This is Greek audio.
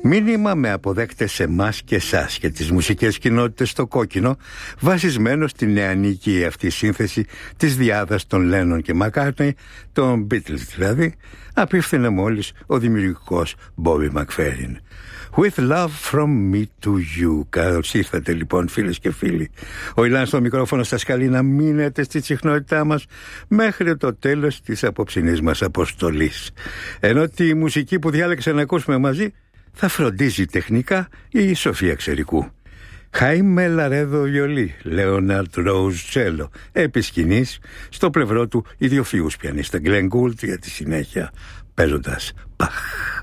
Μήνυμα με αποδέκτες εμάς και εσάς και τις μουσικές κοινότητες στο κόκκινο, βασισμένο στη νεανική αυτή σύνθεση της διάδας των Λένον και Μακκάρτνεϊ, των Beatles δηλαδή, απίφθηνε μόλις ο δημιουργικός Bobby McFerrin. With love from me to you. Καλώς ήρθατε λοιπόν φίλες και φίλοι. Ο Ηλάν στο μικρόφωνο σας καλεί να μείνετε στη συχνότητά μας μέχρι το τέλος της απόψινής μας αποστολής. Ενώ τη μουσική που διάλεξα να ακούσουμε μαζί θα φροντίζει τεχνικά η Σοφία Ξερικού. Χάιμε Λαρέδο βιολί, Λέοναρντ Ρόουζ τσέλο, επί σκηνής, στο πλευρό του ιδιοφυούς πιανίστα Γκλεν Γκούλτ για τη συνέχεια παίζοντας Μπαχ.